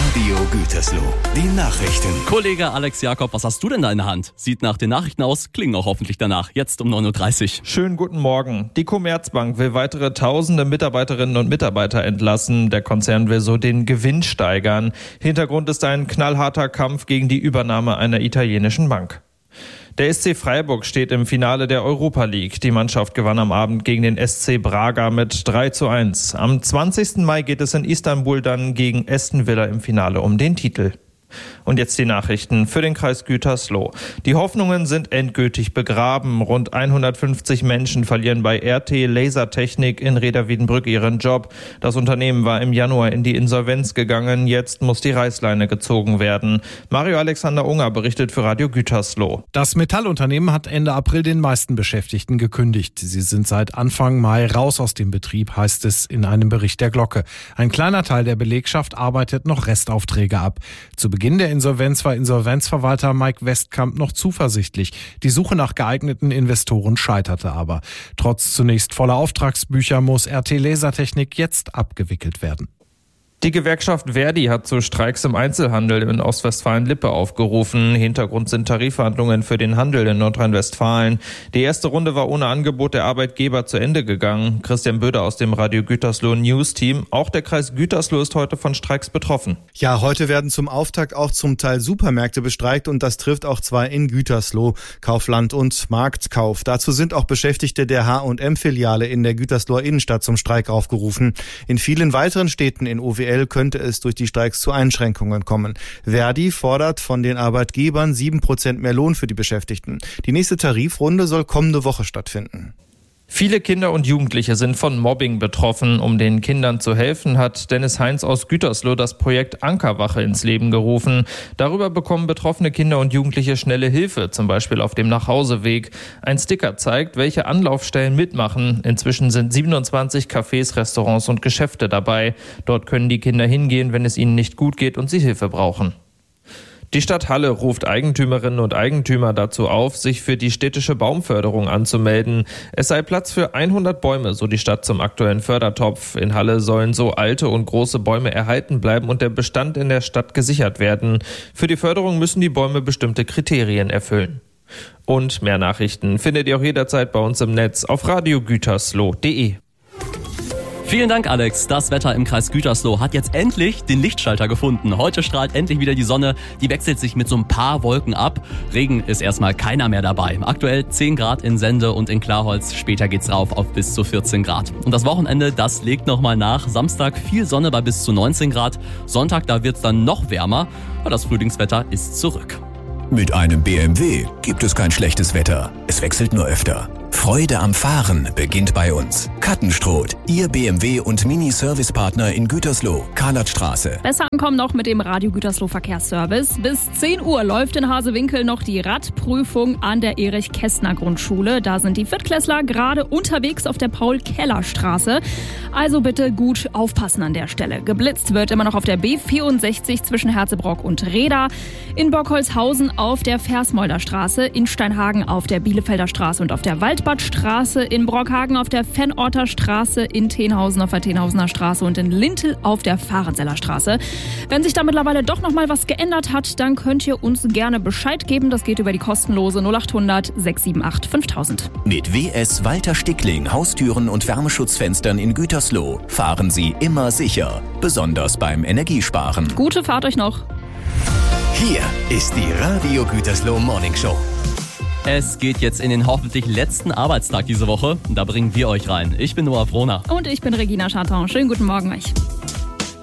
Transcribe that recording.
Radio Gütersloh, die Nachrichten. Kollege Alex Jakob, was hast du denn da in der Hand? Sieht nach den Nachrichten aus, klingen auch hoffentlich danach. Jetzt um 9.30 Uhr. Schönen guten Morgen. Die Commerzbank will weitere tausende Mitarbeiterinnen und Mitarbeiter entlassen. Der Konzern will so den Gewinn steigern. Hintergrund ist ein knallharter Kampf gegen die Übernahme einer italienischen Bank. Der SC Freiburg steht im Finale der Europa League. Die Mannschaft gewann am Abend gegen den SC Braga mit 3:1. Am 20. Mai geht es in Istanbul dann gegen Aston Villa im Finale um den Titel. Und jetzt die Nachrichten für den Kreis Gütersloh. Die Hoffnungen sind endgültig begraben. Rund 150 Menschen verlieren bei RT Lasertechnik in Reda-Wiedenbrück ihren Job. Das Unternehmen war im Januar in die Insolvenz gegangen. Jetzt muss die Reißleine gezogen werden. Mario Alexander Unger berichtet für Radio Gütersloh. Das Metallunternehmen hat Ende April den meisten Beschäftigten gekündigt. Sie sind seit Anfang Mai raus aus dem Betrieb, heißt es in einem Bericht der Glocke. Ein kleiner Teil der Belegschaft arbeitet noch Restaufträge ab. Zu Beginn der Insolvenz war Insolvenzverwalter Mike Westkamp noch zuversichtlich. Die Suche nach geeigneten Investoren scheiterte aber. Trotz zunächst voller Auftragsbücher muss RT Lasertechnik jetzt abgewickelt werden. Die Gewerkschaft Verdi hat zu Streiks im Einzelhandel in Ostwestfalen-Lippe aufgerufen. Hintergrund sind Tarifverhandlungen für den Handel in Nordrhein-Westfalen. Die erste Runde war ohne Angebot der Arbeitgeber zu Ende gegangen. Christian Böder aus dem Radio Gütersloh News Team. Auch der Kreis Gütersloh ist heute von Streiks betroffen. Ja, heute werden zum Auftakt auch zum Teil Supermärkte bestreikt und das trifft auch zwei in Gütersloh, Kaufland und Marktkauf. Dazu sind auch Beschäftigte der H&M-Filiale in der Gütersloher Innenstadt zum Streik aufgerufen. In vielen weiteren Städten in OWL könnte es durch die Streiks zu Einschränkungen kommen. Verdi fordert von den Arbeitgebern 7% mehr Lohn für die Beschäftigten. Die nächste Tarifrunde soll kommende Woche stattfinden. Viele Kinder und Jugendliche sind von Mobbing betroffen. Um den Kindern zu helfen, hat Dennis Heinz aus Gütersloh das Projekt Ankerwache ins Leben gerufen. Darüber bekommen betroffene Kinder und Jugendliche schnelle Hilfe, zum Beispiel auf dem Nachhauseweg. Ein Sticker zeigt, welche Anlaufstellen mitmachen. Inzwischen sind 27 Cafés, Restaurants und Geschäfte dabei. Dort können die Kinder hingehen, wenn es ihnen nicht gut geht und sie Hilfe brauchen. Die Stadt Halle ruft Eigentümerinnen und Eigentümer dazu auf, sich für die städtische Baumförderung anzumelden. Es sei Platz für 100 Bäume, so die Stadt zum aktuellen Fördertopf. In Halle sollen so alte und große Bäume erhalten bleiben und der Bestand in der Stadt gesichert werden. Für die Förderung müssen die Bäume bestimmte Kriterien erfüllen. Und mehr Nachrichten findet ihr auch jederzeit bei uns im Netz auf radiogütersloh.de. Vielen Dank, Alex. Das Wetter im Kreis Gütersloh hat jetzt endlich den Lichtschalter gefunden. Heute strahlt endlich wieder die Sonne. Die wechselt sich mit so ein paar Wolken ab. Regen ist erstmal keiner mehr dabei. Aktuell 10 Grad in Sende und in Klarholz. Später geht's rauf auf bis zu 14 Grad. Und das Wochenende, das legt nochmal nach. Samstag viel Sonne bei bis zu 19 Grad. Sonntag, da wird's dann noch wärmer. Aber das Frühlingswetter ist zurück. Mit einem BMW gibt es kein schlechtes Wetter. Es wechselt nur öfter. Freude am Fahren beginnt bei uns. Kattenstroth, Ihr BMW- und Mini-Service-Partner in Gütersloh, Karlatstraße. Besser ankommen noch mit dem Radio Gütersloh Verkehrsservice. Bis 10 Uhr läuft in Hasewinkel noch die Radprüfung an der Erich-Kästner-Grundschule. Da sind die Viertklässler gerade unterwegs auf der Paul-Keller-Straße. Also bitte gut aufpassen an der Stelle. Geblitzt wird immer noch auf der B64 zwischen Herzebrock und Reda, in Bockholzhausen auf der Versmolder-Straße, in Steinhagen auf der Bielefelder Straße und auf der Waldbadstraße, in Brockhagen auf der Vennorter Straße, in Tenhausen auf der Tenhausener Straße und in Lintel auf der Fahrenseller Straße. Wenn sich da mittlerweile doch noch mal was geändert hat, dann könnt ihr uns gerne Bescheid geben. Das geht über die kostenlose 0800 678 5000. Mit WS Walter Stickling Haustüren und Wärmeschutzfenstern in Gütersloh fahren Sie immer sicher, besonders beim Energiesparen. Gute Fahrt euch noch. Hier ist die Radio Gütersloh Morning Show. Es geht jetzt in den hoffentlich letzten Arbeitstag diese Woche. Da bringen wir euch rein. Ich bin Noah Frohner. Und ich bin Regina Scharton. Schönen guten Morgen euch.